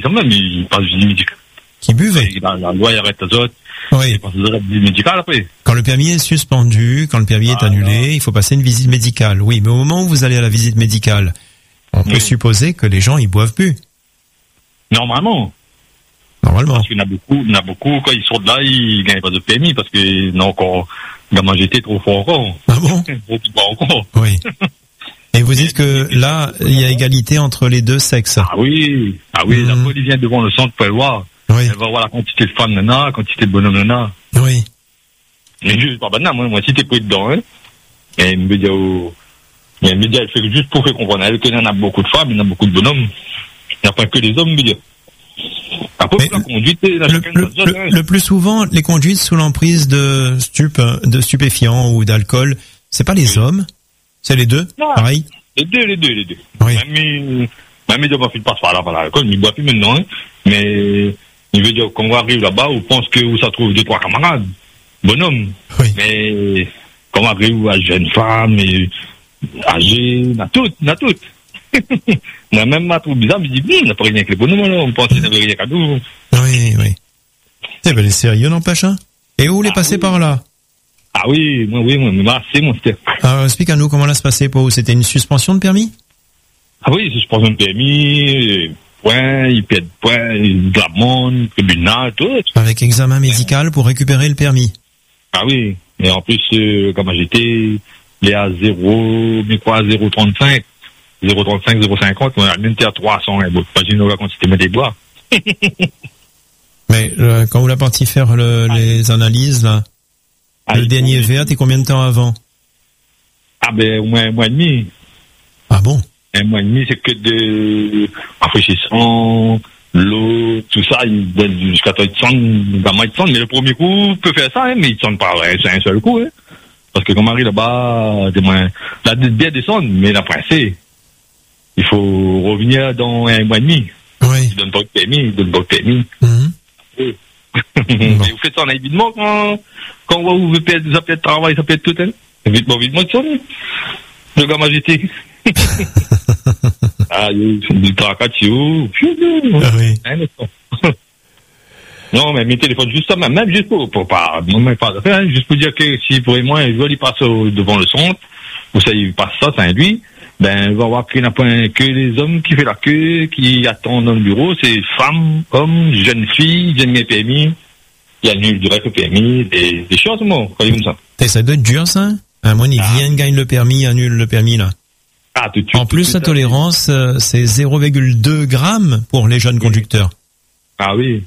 quand même, il passe visite médicale. Qui buvait. La loi, il arrête les autres. Oui. Il passe visite médicale après. Quand le permis est suspendu, quand le permis est annulé, il faut passer une visite médicale. Oui, mais au moment où vous allez à la visite médicale, on peut supposer que les gens, ils boivent plus. Normalement. Parce qu'il y en a beaucoup, quand ils sortent de là, ils gagnent pas de permis parce que, non, encore, gamin, j'étais trop fort encore. Ah bon? Encore. Oui. Et vous dites que là, il y a égalité entre les deux sexes. Ah oui, la police vient devant le centre pour le voir. Oui. Elle va voir la quantité de femmes nana, la quantité de bonhommes nana. Oui. Mais juste pas banal, moi, si t'es pris dedans, hein. Et il me dit, elle fait juste pour faire comprendre, elle, qu'il y en a beaucoup de femmes, il y en a beaucoup de bonhommes. Il n'y a pas que les hommes, me dit. Après, la conduite, le plus souvent, les conduites sous l'emprise de stupéfiants ou d'alcool, c'est pas les hommes, c'est les deux, non, pareil. Les deux. Oui. Même il ne passe pas là par l'alcool, il ne boit plus maintenant, hein. Mais il veut dire qu'on arrive là-bas, on pense que où ça trouve 2-3 camarades, bonhommes. Oui. Mais quand on arrive à jeunes femmes, âgées, on a toutes. On a même ma troupe bizarre, je dis, on n'a pas rien avec les bonhommes, alors on pense qu'il n'y avait rien qu'à nous. Oui. Eh ben, les sérieux, n'empêche, hein. Et où les passer par là? Ah oui, moi, c'est mon step. Alors, explique à nous comment là se passait pour vous. C'était une suspension de permis? Ah oui, suspension de permis, points, il perd points, de l'amende, tribunal, tout. Avec examen médical pour récupérer le permis. Ah oui, et en plus, comme j'étais, il est à 0,35. 0,35, 0,50, on a même été à 300, hein, bon, imagine la quantité de bois. Mais, quand vous l'avez parti faire les analyses, là, le dernier verre, t'es combien de temps avant? Ah ben, au moins un mois et demi. Ah bon? Un mois et demi, c'est que de rafraîchissant, l'eau, tout ça, il donne jusqu'à toi, il te sonne, mais le premier coup, peut faire ça, hein, mais il te sonne pas, ouais, c'est un seul coup, hein. Parce que quand on arrive là-bas, la bien descendre, mais la princesse, il faut revenir dans un mois et demi. Oui. Il donne pas de permis. Oui. Mais vous faites ça en évidemment quand vous perdez, ça peut être travail, ça peut être tout, hein. Évidemment, de ça, le gars j'étais. Ah, du tracatio. Ah oui. Non, mais mes téléphones, juste ça, même juste pour pas faire, hein, juste pour dire que si pour moi, je dois lui passer devant le centre, ou ça, il passe ça, c'est lui, ben, il va voir qu'il n'y a pas que les hommes qui font la queue, qui attendent dans le bureau, c'est femmes, hommes, jeunes filles, jeunes mes permis, il y a nul direct au permis, des choses, moi, comme ça. Ça doit être dur, ça? Moi, il vient, gagne le permis, annule le permis, là. Ah, tout de suite. En plus, la tolérance, c'est 0,2 grammes pour les jeunes conducteurs. Ah oui.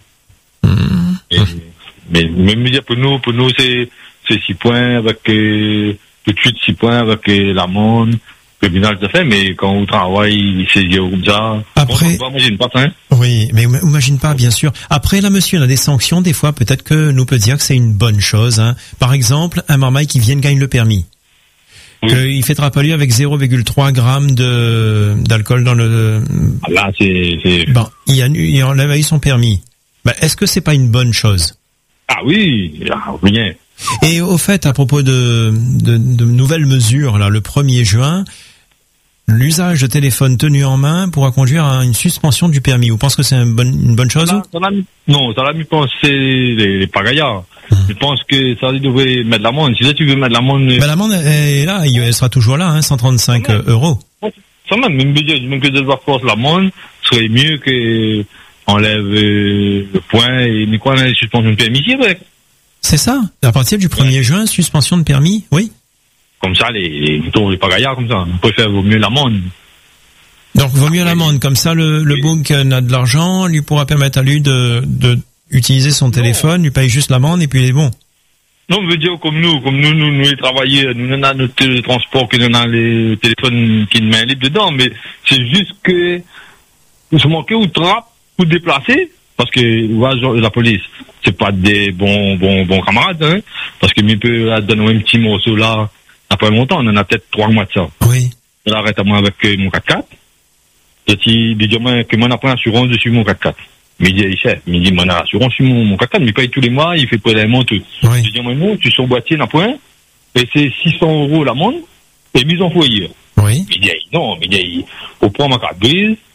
Mais même dire pour nous c'est 6 points avec tout de suite 6 points avec l'amende, le tribunal de fait, mais quand on travaille c'est comme ça. Après, imagine pas ça, hein. Oui, mais imagine pas, bien sûr. Après là, monsieur, on a des sanctions des fois. Peut-être que nous peut dire que c'est une bonne chose, hein. Par exemple, un marmaille qui vient de gagner le permis. Oui. Il fait trapalure avec 0,3 grammes d'alcool dans le. Là, c'est. Bon, il enlève eu son permis. Ben, est-ce que c'est pas une bonne chose? Ah oui, rien. Et au fait, à propos de nouvelles mesures, là, le 1er juin, l'usage de téléphone tenu en main pourra conduire à une suspension du permis. Vous pensez que c'est une bonne chose? Non, ça l'a mis penser les pagaillards. Je pense que ça devrait mettre l'amende. Si là, tu veux mettre l'amende. Ben, l'amende est là, elle sera toujours là, hein, 135 €. Ça même que de devoir force l'amende serait mieux que enlève le point et ni quoi, la suspension de permis, c'est vrai. C'est ça. À partir du 1er juin, suspension de permis, oui. Comme ça, les pagaillards, comme ça. On préfère vaut mieux l'amende. Donc, vaut mieux l'amende. Comme ça, le bouc a de l'argent, lui pourra permettre à lui de utiliser son téléphone, lui paye juste l'amende et puis il est bon. Non, je veux dire, comme nous les travailleurs, nous on a notre transport, que nous on a les téléphones qui nous mettent libre dedans, mais c'est juste que, nous sommes manqués ou trappe, ou déplacer, parce que, la police, c'est pas des bons camarades, hein, parce que, il peut donner un petit morceau là, après longtemps, on en a peut-être 3 mois de ça. Oui. On arrête à moi avec mon 4x4. Je dis, que moi, on a pris l'assurance dessus mon 4x4. Mais il dit, chef, il dit, mon assurance sur mon 4x4, mais il paye tous les mois, il fait prélèvement tout. Oui. Je dis, moi, non, tu son boîtier, n'a point, et c'est 600 € l'amende, et mise en foyer. Oui. Il dit, non, il dit, on prend ma carte grise,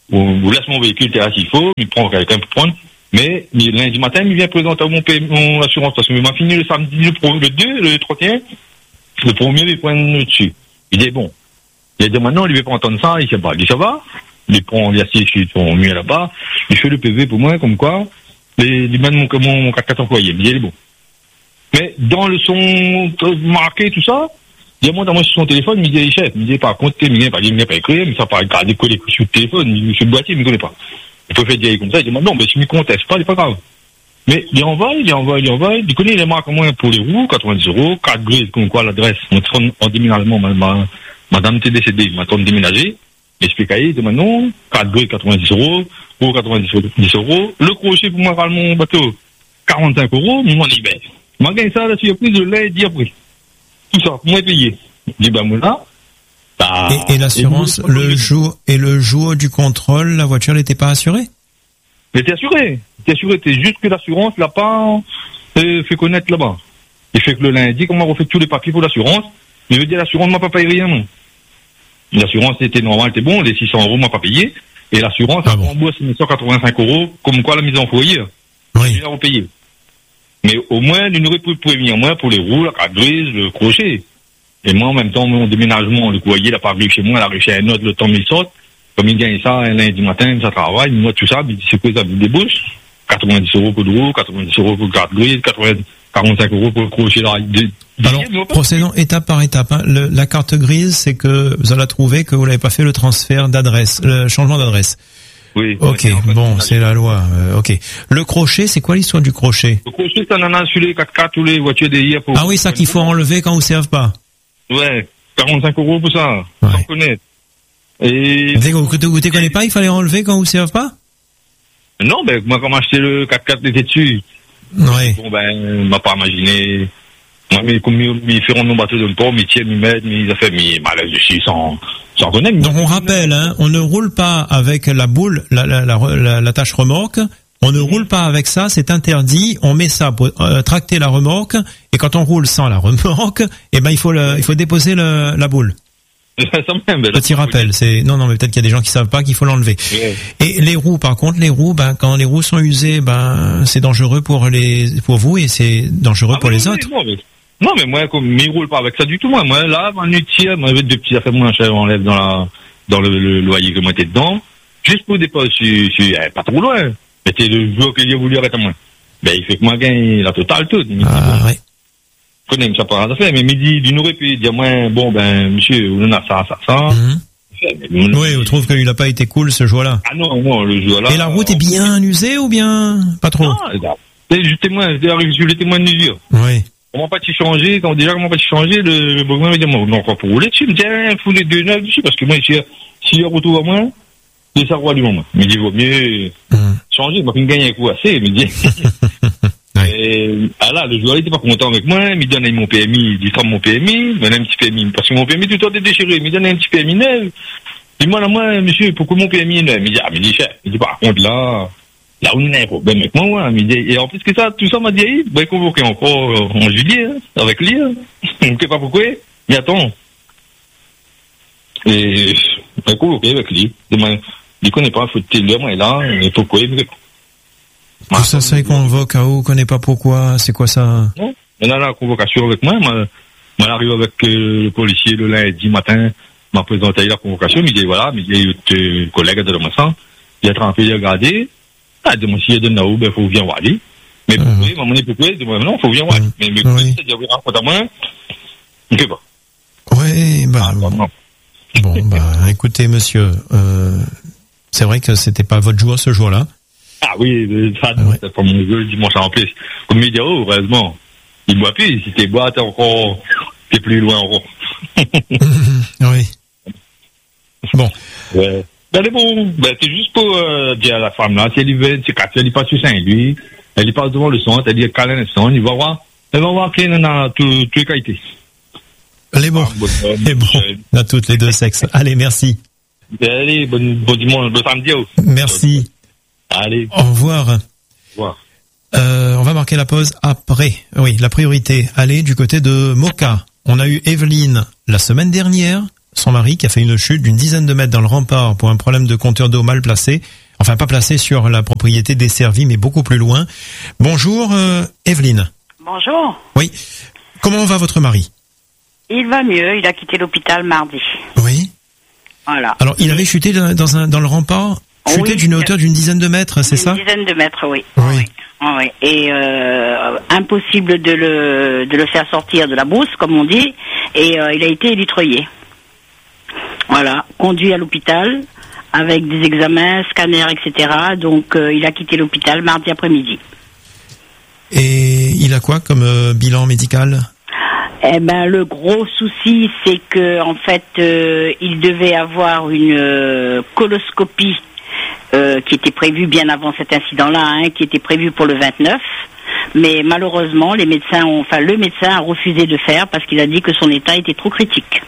ou laisse mon véhicule terrasse s'il faut, il prend quelqu'un pour prendre. Mais lundi matin, il vient présenter mon assurance parce que il m'a fini le samedi, le 2, le 31. Le premier, il prend dessus. Il dit bon. Il a dit maintenant, il ne veut pas entendre ça, il sait pas. Il dit ça va. Il prend, il assiste chez son mieux là-bas. Il fait le PV pour moi, comme quoi. Il mène mon 4x4 employé. Il dit il est bon. Mais dans le son marqué, tout ça, il y a moi dans sur son téléphone, il me dit chef, il me dit par contre, il ne pas écrire, mais ça par garder coller sur le téléphone, sur le boîtier, il ne me connaît pas. Il peut faire dire comme ça, il dit non, mais si je ne me conteste pas, c'est pas grave. Mais il envoie, il connaît les marques moins pour les roues, 90 €, 4 grises, comme quoi l'adresse, en déménagement, madame t'est décédée, maintenant déménagé, expliqué, il dit non, 4 grises, 90 €, roues 90 €, le crochet pour moi, râle mon bateau, 45 €, moi, dit ben, moi, gagne ça, la surprise, je l'ai dit après. Tout ça, moi, payé. Je dis ben, moi, là, et l'assurance, le jour du contrôle, la voiture n'était pas assurée? Mais t'es assuré. C'est juste que l'assurance l'a pas fait connaître là-bas. Il fait que le lundi, comme on refait tous les papiers pour l'assurance, il veut dire l'assurance m'a pas payé rien, non. L'assurance était normale, c'était bon, les 600 € m'a pas payé, et l'assurance a remboursé 185 €, comme quoi la mise en foyer. Oui. Il a repayé. Mais au moins, il aurait pu prévenir moi pour les roues, la carte grise, le crochet. Et moi, en même temps, mon déménagement, le courrier, il n'a pas arrivé chez moi, il arrive chez un autre, le temps il sort. Comme il gagne ça un lundi matin, ça travaille, moi, tout ça, il dit, c'est quoi ça, il débouche? 90 € pour le roue, 90 € pour le carte grise, 45 € pour le crochet. Alors, procédons étape par étape. Hein. La carte grise, c'est que vous allez trouver que vous n'avez pas fait le transfert d'adresse, le changement d'adresse. Oui. Ok, bon, c'est la loi. Ok. Le crochet, c'est quoi l'histoire du crochet? Le crochet, c'est un ananas sur les 4x4 ou les voitures d'hier. Ah oui, ça qu'il faut enlever quand vous ne servez pas. Ouais, 45 € pour ça. Ouais. Sans connaître. Et... Vous ne connaissez pas, il fallait enlever quand vous ne servez pas? Non, ben, moi, quand m'acheter le 4x4, il était dessus. Ouais. Bon, ben, m'a pas imaginé. Moi, mais comme ils feront mon bateau de port, ils tiennent, ils m'aident, ils ont fait, mais malaise dessus sans connaître. Donc, on rappelle, hein, on ne roule pas avec la boule, l'attache remorque. On ne roule pas avec ça, c'est interdit. On met ça pour tracter la remorque. Et quand on roule sans la remorque, eh ben, il faut déposer la boule. Petit rappel, non, mais peut-être qu'il y a des gens qui savent pas qu'il faut l'enlever. Ouais. Et les roues, par contre, quand les roues sont usées, c'est dangereux pour vous et c'est dangereux pour les autres. Non, mais moi, comme, je roule pas avec ça du tout, moi, là, mon outil, moi, avec deux petits affaires moins chères, on enlève dans le loyer que moi, t'es dedans, juste pour déposer, pas trop loin. Mais c'est le jour que j'ai voulu arrêter moi. Ben, il fait que moi, gagne la totale toute. Ouais. Je connais, ça pas à faire, mais midi, il aurait pu dire, moi, bon, ben, monsieur, on a ça. Oui, vous trouvez qu'il n'a pas été cool ce jour-là? Ah non, le jour-là. Et la route est bien usée ou bien pas trop? Non, je suis le témoin de mesure. Oui. Comment pas t'y changer, le bourgmestre va dire, non, encore pour rouler dessus, il me dit, faut les 2 9 dessus, parce que moi, si il retourne à moi, c'est ça, roi du moment. Il me dit, vaut mieux changer, moi, il me gagne un coup assez, il me dit. Et, là, le joueur, il était pas content avec moi, il me donne mon PMI, il dit, mon PMI, il me donne un petit PMI, parce que mon PMI, tout le temps, est déchiré, il me donne un petit PMI neuf. Il dit, moi, monsieur, pourquoi mon PMI est neuf? Il me dit, chef, il dit, par contre, là, on a un problème avec moi, il me dit, et en plus que ça, tout ça m'a dit, il va convoquer encore en juillet, hein, avec lui, hein. Je ne sais pas pourquoi, mais attends. Et, il va convoquer avec lui. Il connaît pas, faut te dire, moi, là, et pourquoi, il me dit, tout ça, c'est convoque à où, connaît pas pourquoi, c'est quoi ça? Non, mais là, la convocation avec moi, arrive avec le policier le lundi matin, m'a présenté la convocation, il me dit, voilà, il y a eu collègue de ça, il a trempé, il a regardé, il m'a dit, s'il y a de là-haut, ben, faut venir voir lui. Mais pourquoi, il m'a demandé pourquoi, il dit, non, faut venir voir lui. Mais pourquoi, c'est dire, raconte à moi, il ne fait pas. Oui, bon, écoutez, monsieur, c'est vrai que c'était pas votre jour ce jour-là. Ah oui, ça, c'est pas mon jeu le dimanche en plus. Comme il dit, heureusement, il boit plus, si t'es bois, t'es plus loin encore. Oui. Bon. Ouais. Ben, bon, c'est juste pour dire à la femme là, si elle y veut, elle y passe sur Saint-Louis, elle y passe devant le centre, elle dit câlin le centre, elle va voir qu'il y a toutes les qualités. Elle est bon. Elle est bon. Dans toutes les deux sexes. Allez, merci. Allez, bon dimanche, bon samedi. Merci. Allez. Au revoir. Au revoir. On va marquer la pause après. Oui, la priorité. Allez, du côté de Moka. On a eu Evelyne la semaine dernière. son mari, qui a fait une chute d'une dizaine de mètres dans le rempart pour un problème de compteur d'eau mal placé. Enfin, pas placé sur la propriété desservie, mais beaucoup plus loin. Bonjour, Evelyne. Bonjour. Oui. Comment va votre mari? Il va mieux, il a quitté l'hôpital mardi. Oui. Voilà. Alors, il avait chuté dans le rempart, chuté d'une hauteur d'une dizaine de mètres, c'est ça? Une dizaine de mètres, oui. Oui. Oui. Et impossible de le faire sortir de la brousse, comme on dit, et il a été élytroyé. Voilà, conduit à l'hôpital avec des examens, scanners, etc. Donc, il a quitté l'hôpital mardi après-midi. Et il a quoi comme bilan médical? Eh ben, le gros souci, c'est que en fait, il devait avoir une coloscopie qui était prévue bien avant cet incident-là, qui était prévue pour le 29. Mais malheureusement, le médecin a refusé de faire parce qu'il a dit que son état était trop critique.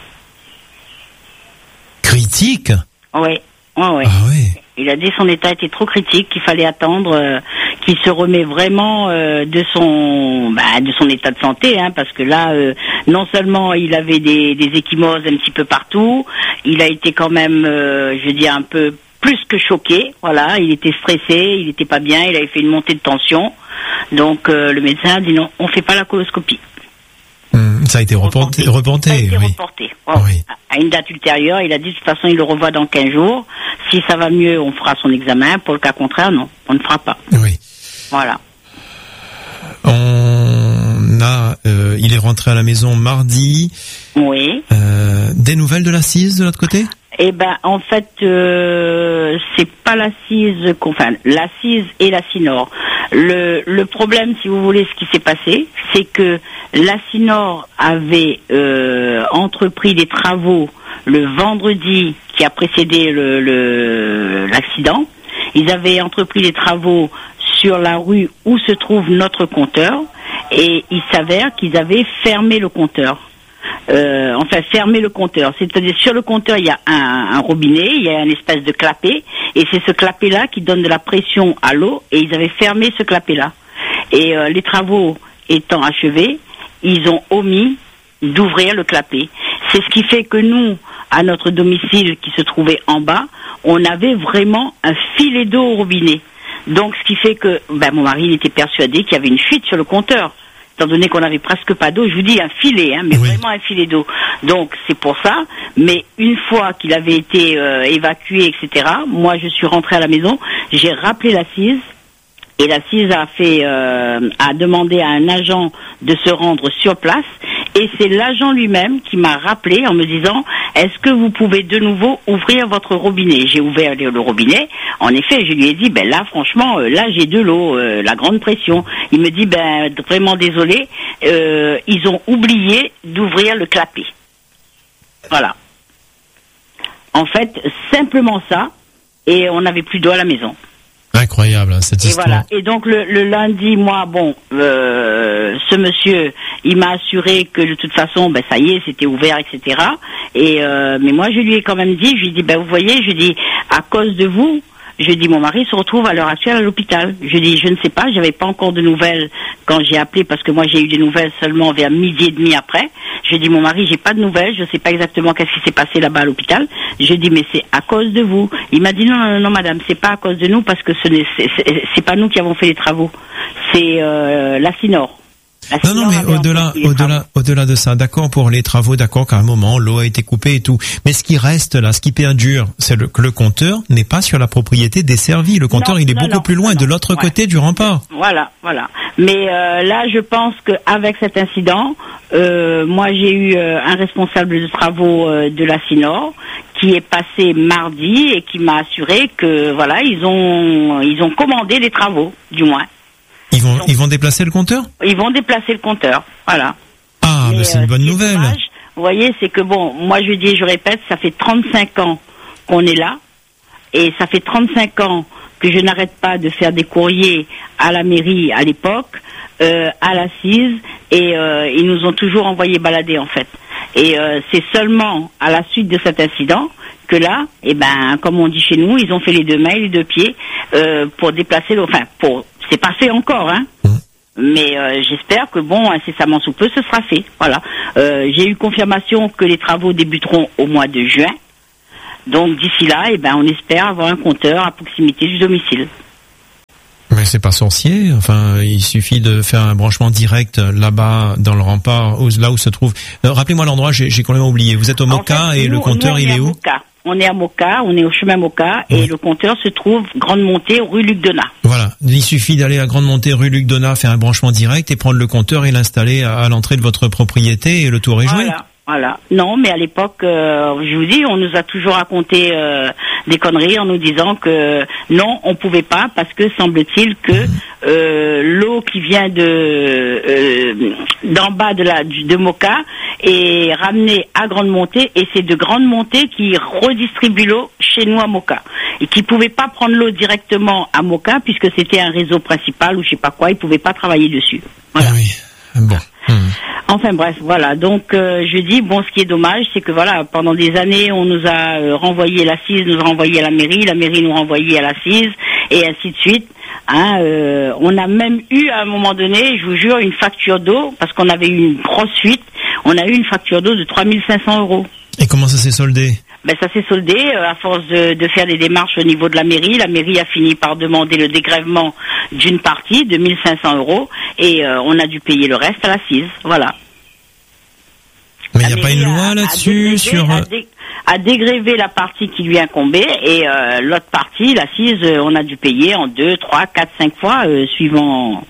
Critique? Oui. Ah oui. Il a dit que son état était trop critique, qu'il fallait attendre qu'il se remet vraiment de son état de santé, parce que là, non seulement il avait des ecchymoses un petit peu partout, il a été quand même, un peu plus que choqué. Voilà, il était stressé, il n'était pas bien, il avait fait une montée de tension. Donc le médecin a dit non, on fait pas la coloscopie. Ça a été reporté. Ça a été reporté. Wow. Oui. À une date ultérieure, il a dit de toute façon il le revoit dans 15 jours. Si ça va mieux, on fera son examen. Pour le cas contraire, non, on ne fera pas. Oui. Voilà. Il est rentré à la maison mardi. Oui. Des nouvelles de l'assise de l'autre côté? Eh ben, en fait, c'est pas l'assise, l'assise et la SINOR. Le problème, si vous voulez, ce qui s'est passé, c'est que la SINOR avait entrepris des travaux le vendredi qui a précédé l'accident. Ils avaient entrepris des travaux sur la rue où se trouve notre compteur, et il s'avère qu'ils avaient fermé le compteur. Fermer le compteur. C'est-à-dire, sur le compteur, il y a un robinet, il y a une espèce de clapet, et c'est ce clapet-là qui donne de la pression à l'eau, et ils avaient fermé ce clapet-là. Et les travaux étant achevés, ils ont omis d'ouvrir le clapet. C'est ce qui fait que nous, à notre domicile qui se trouvait en bas, on avait vraiment un filet d'eau au robinet. Donc, ce qui fait que mon mari, il était persuadé qu'il y avait une fuite sur le compteur. Étant donné qu'on n'avait presque pas d'eau, je vous dis un filet, mais oui. Vraiment un filet d'eau. Donc c'est pour ça. Mais une fois qu'il avait été évacué, etc., moi je suis rentrée à la maison, j'ai rappelé l'assise, et l'assise a demandé à un agent de se rendre sur place, et c'est l'agent lui-même qui m'a rappelé en me disant: est-ce que vous pouvez de nouveau ouvrir votre robinet? J'ai ouvert le robinet. En effet, je lui ai dit, là, franchement, là, j'ai de l'eau, la grande pression. Il me dit, vraiment désolé, ils ont oublié d'ouvrir le clapet. Voilà. En fait, simplement ça, et on n'avait plus d'eau à la maison. Incroyable, cette histoire. Voilà. Et donc le lundi, moi, ce monsieur, il m'a assuré que de toute façon, ça y est, c'était ouvert, etc. Et mais moi, je lui ai quand même dit, je lui ai dit, vous voyez, je dis, à cause de vous, je dis, mon mari se retrouve à l'heure actuelle à l'hôpital. Je dis, je ne sais pas, j'avais pas encore de nouvelles quand j'ai appelé, parce que moi j'ai eu des nouvelles seulement vers 12h30 après. Je dis, mon mari, j'ai pas de nouvelles, je sais pas exactement qu'est-ce qui s'est passé là-bas à l'hôpital. Je dis, mais c'est à cause de vous. Il m'a dit, non, madame, c'est pas à cause de nous, parce que c'est pas nous qui avons fait les travaux. C'est la SINOR. Non, mais au-delà de ça, d'accord pour les travaux, d'accord qu'à un moment l'eau a été coupée et tout, mais ce qui reste là, ce qui perdure, c'est que le compteur n'est pas sur la propriété desservie. Le compteur, il est beaucoup plus loin, de l'autre côté du rempart. Voilà. Mais là, je pense qu'avec cet incident, moi j'ai eu un responsable de travaux de la SINOR qui est passé mardi et qui m'a assuré que ils ont commandé les travaux, du moins. Ils vont déplacer le compteur? Ils vont déplacer le compteur, voilà. Ah, mais c'est une bonne nouvelle. Dommage, vous voyez, c'est que moi je répète, ça fait 35 ans qu'on est là, et ça fait 35 ans que je n'arrête pas de faire des courriers à la mairie à l'époque, à l'assise, et ils nous ont toujours envoyé balader en fait. Et c'est seulement à la suite de cet incident que là, comme on dit chez nous, ils ont fait les 2 mains et les 2 pieds pour déplacer c'est pas fait encore, Mais j'espère que incessamment sous peu, ce sera fait. Voilà. J'ai eu confirmation que les travaux débuteront au mois de juin. Donc d'ici là, on espère avoir un compteur à proximité du domicile. Mais c'est pas sorcier. Enfin, il suffit de faire un branchement direct là-bas dans le rempart, là où se trouve. Rappelez-moi l'endroit, j'ai complètement oublié. Vous êtes au Moka et le compteur, il est où? On est à Moka, on est au chemin Moka et le compteur se trouve Grande Montée, rue Luc Donat. Voilà, il suffit d'aller à Grande Montée, rue Luc Donat, faire un branchement direct et prendre le compteur et l'installer à l'entrée de votre propriété et le tour est joué. Voilà. Non, mais à l'époque, je vous dis, on nous a toujours raconté des conneries en nous disant que non, on pouvait pas parce que semble-t-il que l'eau qui vient d'en bas de Moka est ramenée à Grande Montée et c'est de Grande Montée qui redistribue l'eau chez nous à Moka et qui pouvait pas prendre l'eau directement à Moka puisque c'était un réseau principal ou je sais pas quoi, ils pouvaient pas travailler dessus. Voilà. Ah oui. Bon. Enfin bref, voilà. Donc je dis ce qui est dommage, c'est que voilà, pendant des années, on nous a renvoyé l'assise, nous a renvoyé à la mairie nous renvoyait à l'assise, et ainsi de suite. On a même eu à un moment donné, je vous jure, une facture d'eau parce qu'on avait eu une grosse fuite. On a eu une facture d'eau de 3500 €. Et comment ça s'est soldé? Ça s'est soldé à force de faire des démarches au niveau de la mairie. La mairie a fini par demander le dégrèvement d'une partie de 1500 € et on a dû payer le reste à l'assise. Voilà. Mais il n'y a pas une loi là-dessus à dégréver la partie qui lui incombait et l'autre partie, l'assise, on a dû payer en 2, 3, 4, 5 fois suivant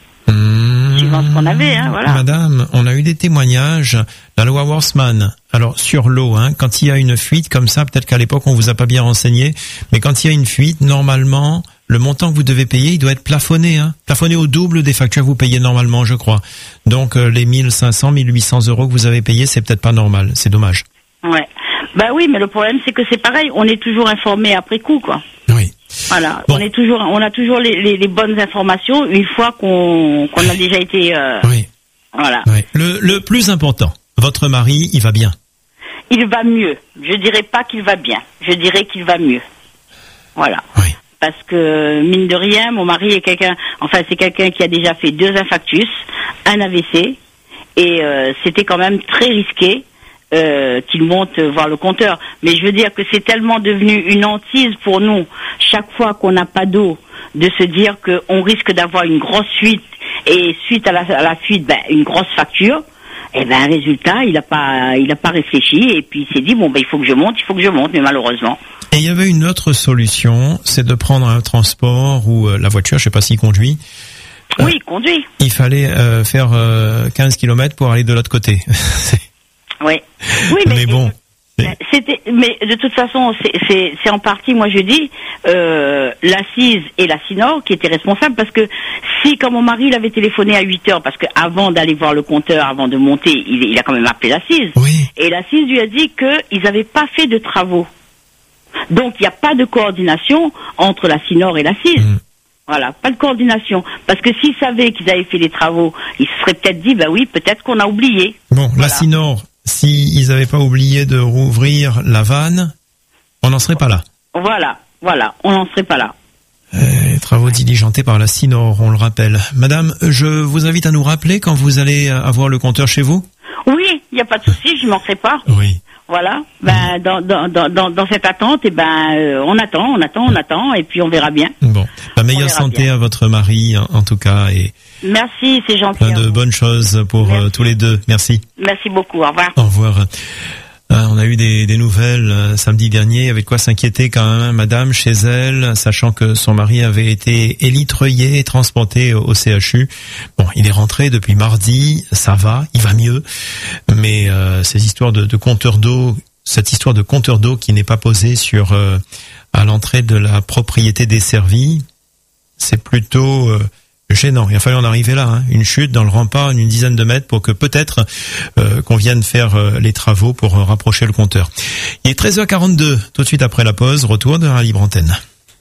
ce qu'on avait. Voilà. Madame, on a eu des témoignages, la loi Wortmann. Alors sur l'eau, quand il y a une fuite comme ça, peut-être qu'à l'époque on vous a pas bien renseigné, mais quand il y a une fuite, normalement, le montant que vous devez payer, il doit être plafonné, plafonné au double des factures que vous payez normalement, je crois. Donc les 1500, 1800 € que vous avez payés, c'est peut-être pas normal, c'est dommage. Ouais. Oui, mais le problème c'est que c'est pareil, on est toujours informé après coup, quoi. Oui. Voilà, on a toujours les bonnes informations une fois qu'on a déjà été. Oui. Voilà. Oui. Le plus important, votre mari, il va bien. Il va mieux. Je dirais pas qu'il va bien. Je dirais qu'il va mieux. Voilà. Oui. Parce que mine de rien, mon mari est c'est quelqu'un qui a déjà fait 2 infarctus, un AVC, et c'était quand même très risqué. Qu'il monte voir le compteur. Mais je veux dire que c'est tellement devenu une hantise pour nous, chaque fois qu'on n'a pas d'eau, de se dire qu'on risque d'avoir une grosse fuite, et suite à la fuite, une grosse facture. Résultat, il a pas réfléchi, et puis il s'est dit, il faut que je monte, mais malheureusement. Et il y avait une autre solution, c'est de prendre un transport ou la voiture, je sais pas s'il conduit. Oui, il conduit. Il fallait faire 15 km pour aller de l'autre côté. Oui, mais bon. Mais de toute façon, c'est en partie, moi je dis, l'assise et la SINOR qui étaient responsables, parce que si, comme mon mari, il avait téléphoné à 8h, parce que avant d'aller voir le compteur, avant de monter, il a quand même appelé l'assise. Oui. Et l'assise lui a dit qu'ils n'avaient pas fait de travaux. Donc il n'y a pas de coordination entre la SINOR et l'assise. Voilà, pas de coordination. Parce que s'ils savaient qu'ils avaient fait des travaux, ils se seraient peut-être dit, oui, peut-être qu'on a oublié. Bon, voilà. La SINOR, s'ils n'avaient pas oublié de rouvrir la vanne, on n'en serait pas là. Voilà, on n'en serait pas là. Travaux diligentés par la SINOR, on le rappelle. Madame, je vous invite à nous rappeler quand vous allez avoir le compteur chez vous. Oui, il n'y a pas de souci, je ne manquerai pas. Oui. Voilà, dans cette attente, on attend, et puis on verra bien. Bon, meilleure santé bien à votre mari, en tout cas, et merci, c'est gentil. Plein de bonnes choses pour tous les deux. Merci. Merci beaucoup, au revoir. Au revoir. On a eu des nouvelles samedi dernier. Il y avait de quoi s'inquiéter quand même, madame, chez elle, sachant que son mari avait été élytreuillé et transporté au CHU. Bon, il est rentré depuis mardi, ça va, il va mieux. Mais ces histoires de compteur d'eau, cette histoire de compteur d'eau qui n'est pas posée sur à l'entrée de la propriété desservie, c'est plutôt gênant. Il a fallu en arriver là, une chute dans le rempart, une dizaine de mètres pour que peut-être qu'on vienne faire les travaux pour rapprocher le compteur. Il est 13h42, tout de suite après la pause, retour de la libre antenne.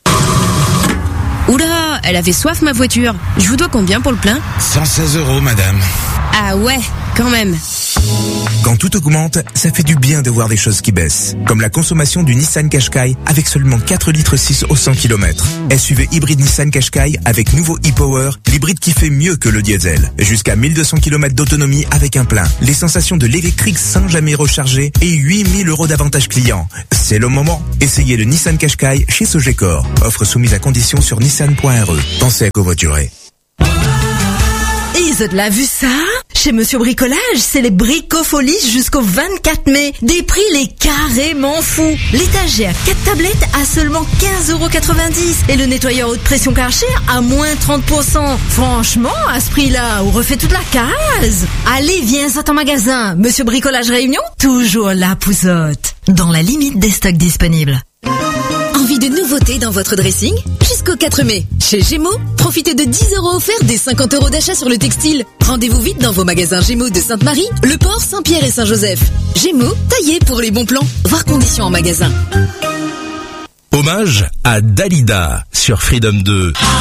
Oula, elle avait soif ma voiture. Je vous dois combien pour le plein ? 116 €, madame. Ah ouais, quand même. Quand tout augmente, ça fait du bien de voir des choses qui baissent. Comme la consommation du Nissan Qashqai avec seulement 4,6 litres au 100 km. SUV hybride Nissan Qashqai avec nouveau e-Power, l'hybride qui fait mieux que le diesel. Jusqu'à 1200 km d'autonomie avec un plein. Les sensations de l'électrique sans jamais recharger et 8000 € d'avantages clients. C'est le moment. Essayez le Nissan Qashqai chez Sogecor. Offre soumise à condition sur nissan.re. Pensez à covoiturer. Ils ont de la vu ça? Chez Monsieur Bricolage, c'est les bricofolies jusqu'au 24 mai. Des prix les carrément fous. L'étagère 4 tablettes à seulement 15,90 € et le nettoyeur haute pression Karcher à moins 30%. Franchement, à ce prix-là, on refait toute la case. Allez, viens à ton magasin. Monsieur Bricolage Réunion, toujours la pouzotte. Dans la limite des stocks disponibles. Envie de nouveautés dans votre dressing? Jusqu'au 4 mai, chez Gémeaux, profitez de 10 € offerts des 50 € d'achat sur le textile. Rendez-vous vite dans vos magasins Gémeaux de Sainte-Marie, Le Port, Saint-Pierre et Saint-Joseph. Gémeaux, taillé pour les bons plans. Voir conditions en magasin. Hommage à Dalida sur Freedom 2.